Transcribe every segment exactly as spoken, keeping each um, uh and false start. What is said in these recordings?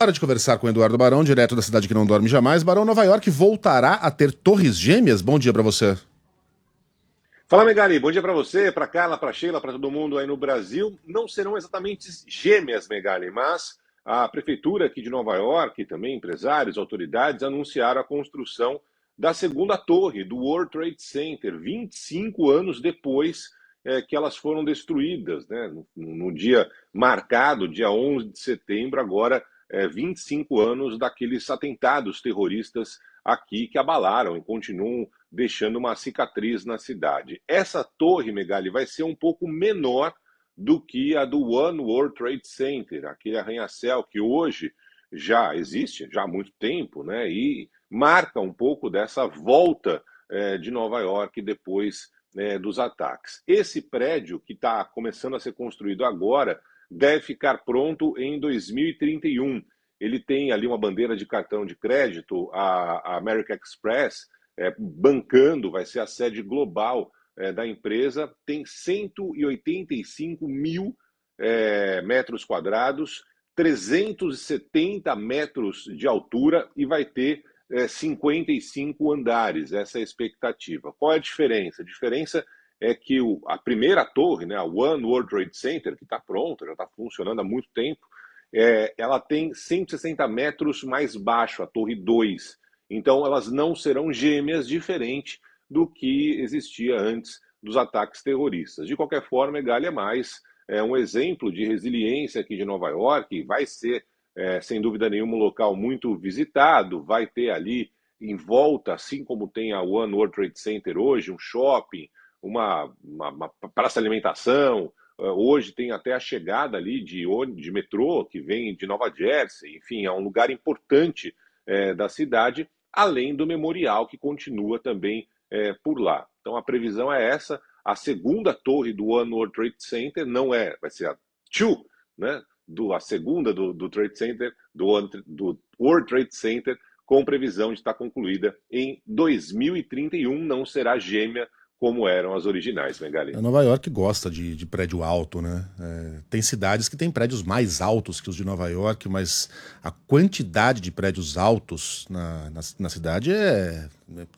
Hora de conversar com o Eduardo Barão, direto da cidade que não dorme jamais. Barão, Nova York voltará a ter torres gêmeas? Bom dia para você. Fala, Megali. Bom dia para você, para Carla, para Sheila, para todo mundo aí no Brasil. Não serão exatamente gêmeas, Megali, mas a prefeitura aqui de Nova York, também empresários, autoridades, anunciaram a construção da segunda torre do World Trade Center, vinte e cinco anos depois é, que elas foram destruídas, né? No, no dia marcado, dia onze de setembro, agora é, vinte e cinco anos daqueles atentados terroristas aqui que abalaram e continuam deixando uma cicatriz na cidade. Essa torre, Megali, vai ser um pouco menor do que a do One World Trade Center, aquele arranha-céu que hoje já existe, já há muito tempo, né? E marca um pouco dessa volta é, de Nova York depois é, dos ataques. Esse prédio, que está começando a ser construído agora, deve ficar pronto em dois mil e trinta e um. Ele tem ali uma bandeira de cartão de crédito, a, a American Express, é, bancando, vai ser a sede global é, da empresa, tem cento e oitenta e cinco mil é, metros quadrados, trezentos e setenta metros de altura e vai ter é, cinquenta e cinco andares, essa é a expectativa. Qual é a diferença? A diferença é que o, a primeira torre, né, a One World Trade Center, que está pronta, já está funcionando há muito tempo, É, ela tem cento e sessenta metros mais baixo, a torre dois. Então, elas não serão gêmeas, diferente do que existia antes dos ataques terroristas. De qualquer forma, Megali é mais é, um exemplo de resiliência aqui de Nova York. Vai ser, é, sem dúvida nenhuma, um local muito visitado. Vai ter ali em volta, assim como tem a One World Trade Center hoje, um shopping, uma, uma, uma praça de alimentação. Hoje tem até a chegada ali de, de metrô, que vem de Nova Jersey, enfim, é um lugar importante é, da cidade, além do memorial que continua também é, por lá. Então a previsão é essa, a segunda torre do One World Trade Center não é, vai ser a two, né, do, a segunda do, do Trade Center, do, do World Trade Center, com previsão de estar concluída em dois mil e trinta e um, não será gêmea como eram as originais, Megali. A Nova York gosta de, de prédio alto, né? É, tem cidades que têm prédios mais altos que os de Nova York, mas a quantidade de prédios altos na, na, na cidade é, é,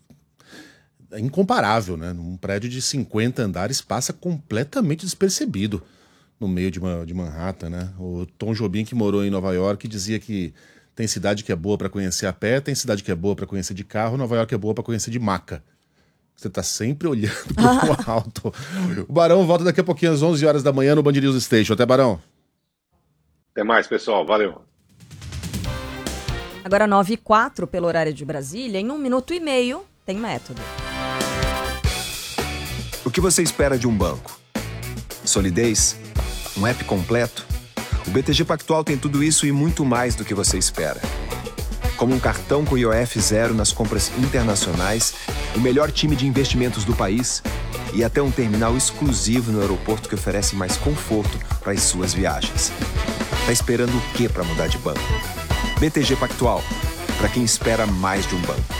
é incomparável, né? Um prédio de cinquenta andares passa completamente despercebido no meio de, uma, de Manhattan, né? O Tom Jobim, que morou em Nova York, dizia que tem cidade que é boa para conhecer a pé, tem cidade que é boa para conhecer de carro, Nova York é boa para conhecer de maca. Você tá sempre olhando pro alto. O Barão volta daqui a pouquinho às onze horas da manhã no Band News Station. Até, Barão. Até mais, pessoal. Valeu. Agora nove e quatro pelo horário de Brasília. Em um minuto e meio tem método. O que você espera de um banco? Solidez? Um app completo? O B T G Pactual tem tudo isso e muito mais do que você espera. Como um cartão com I O F zero nas compras internacionais, o melhor time de investimentos do país e até um terminal exclusivo no aeroporto que oferece mais conforto para as suas viagens. Tá esperando o quê para mudar de banco? B T G Pactual, para quem espera mais de um banco.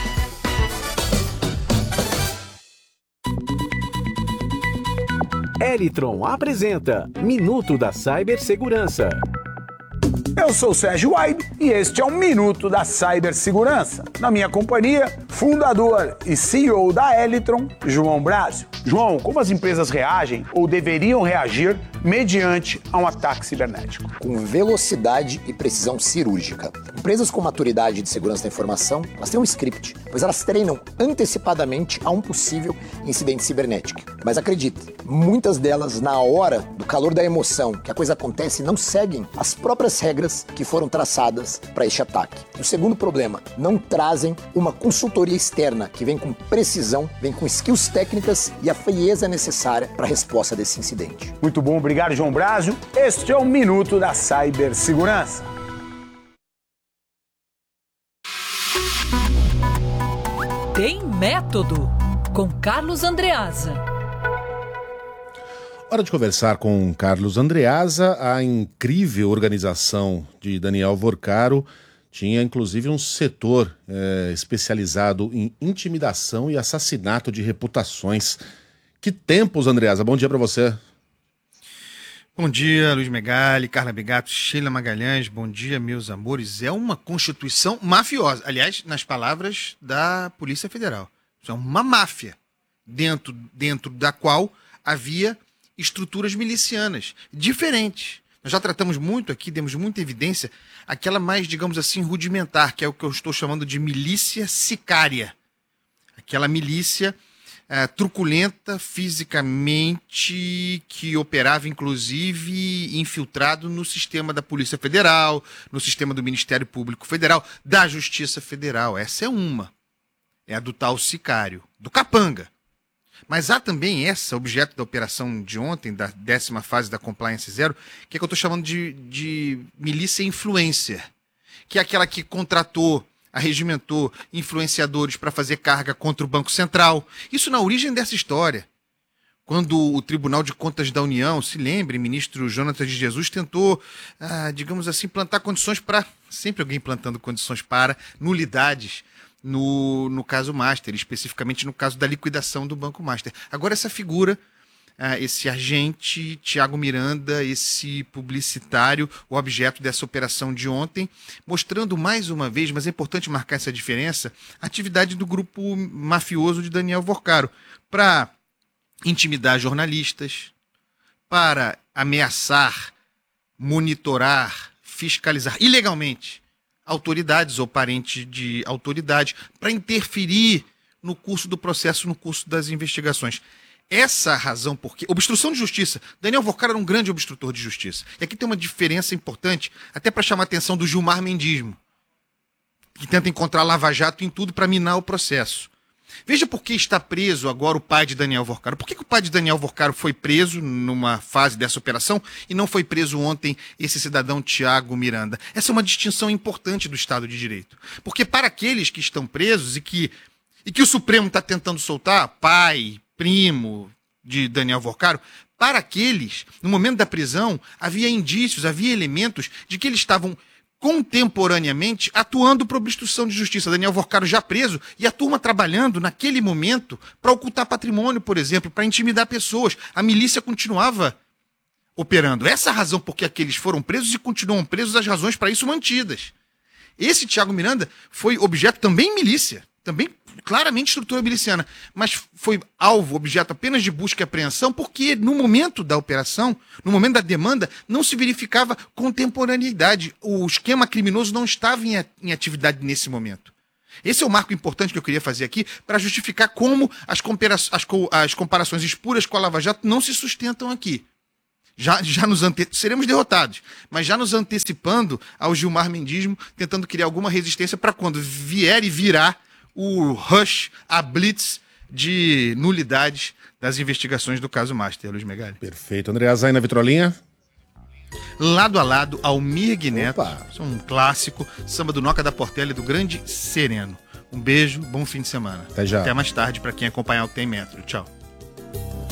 Elitron apresenta Minuto da Cibersegurança. Eu sou o Sérgio Waibe e este é um Minuto da Cibersegurança. Na minha companhia, fundador e C E O da Elitron, João Brásio. João, como as empresas reagem ou deveriam reagir mediante a um ataque cibernético? Com velocidade e precisão cirúrgica. Empresas com maturidade de segurança da informação, elas têm um script, pois elas treinam antecipadamente a um possível incidente cibernético. Mas acredite, muitas delas, na hora do calor da emoção que a coisa acontece, não seguem as próprias regras que foram traçadas para este ataque. E o segundo problema, não trazem uma consultoria externa que vem com precisão, vem com skills técnicas e a frieza necessária para a resposta desse incidente. Muito bom, obrigado, João Brásio. Este é o Minuto da Cibersegurança. Tem método, com Carlos Andreasa. Hora de conversar com Carlos Andreasa. A incrível organização de Daniel Vorcaro tinha inclusive um setor é, especializado em intimidação e assassinato de reputações. Que tempos, Andreasa? Bom dia para você. Bom dia, Luiz Megali, Carla Bigato, Sheila Magalhães, bom dia, meus amores. É uma constituição mafiosa. Aliás, nas palavras da Polícia Federal. Isso é uma máfia, dentro, dentro da qual havia estruturas milicianas diferentes. Nós já tratamos muito aqui, demos muita evidência, aquela mais, digamos assim, rudimentar, que é o que eu estou chamando de milícia sicária. Aquela milícia uh, truculenta fisicamente, que operava, inclusive, infiltrado no sistema da Polícia Federal, no sistema do Ministério Público Federal, da Justiça Federal. Essa é uma. É a do tal sicário, do capanga. Mas há também essa, objeto da operação de ontem, da décima fase da Compliance Zero, que é que eu estou chamando de, de milícia influencer, que é aquela que contratou, arregimentou influenciadores para fazer carga contra o Banco Central. Isso na origem dessa história. Quando o Tribunal de Contas da União, se lembre, ministro Jonatas de Jesus tentou, ah, digamos assim, plantar condições para, sempre alguém plantando condições para, nulidades, No, no caso Master, especificamente no caso da liquidação do Banco Master. Agora essa figura, uh, esse agente, Tiago Miranda, esse publicitário, o objeto dessa operação de ontem, mostrando mais uma vez, mas é importante marcar essa diferença, a atividade do grupo mafioso de Daniel Vorcaro, para intimidar jornalistas, para ameaçar, monitorar, fiscalizar ilegalmente autoridades ou parentes de autoridade, para interferir no curso do processo, no curso das investigações. Essa razão porque... Obstrução de justiça. Daniel Vorcaro era um grande obstrutor de justiça. E aqui tem uma diferença importante, até para chamar a atenção do Gilmar Mendismo, que tenta encontrar lava-jato em tudo para minar o processo. Veja por que está preso agora o pai de Daniel Vorcaro. Por que, que o pai de Daniel Vorcaro foi preso numa fase dessa operação e não foi preso ontem esse cidadão Tiago Miranda? Essa é uma distinção importante do Estado de Direito. Porque para aqueles que estão presos e que, e que o Supremo está tentando soltar, pai, primo de Daniel Vorcaro, para aqueles, no momento da prisão, havia indícios, havia elementos de que eles estavam contemporaneamente atuando por obstrução de justiça. Daniel Vorcaro já preso e a turma trabalhando naquele momento para ocultar patrimônio, por exemplo, para intimidar pessoas. A milícia continuava operando. Essa é a razão por que aqueles foram presos e continuam presos, as razões para isso mantidas. Esse Tiago Miranda foi objeto também milícia, também claramente estrutura miliciana, mas foi alvo, objeto apenas de busca e apreensão, porque no momento da operação, no momento da demanda, não se verificava contemporaneidade. O esquema criminoso não estava em, em atividade nesse momento. Esse é o marco importante que eu queria fazer aqui para justificar como as, compara as, co as comparações espuras com a Lava Jato não se sustentam aqui. Já, já nos ante... Seremos derrotados, mas já nos antecipando ao Gilmar Mendismo, tentando criar alguma resistência para quando vier e virar o rush, a blitz de nulidades das investigações do caso Master, Luiz Megali. Perfeito. André Azai na vitrolinha. Lado a lado, Almir Guineto. Isso é um clássico. Samba do Noca da Portela e do Grande Sereno. Um beijo, bom fim de semana. Até já. Até mais tarde para quem acompanhar o Tem Metro. Tchau.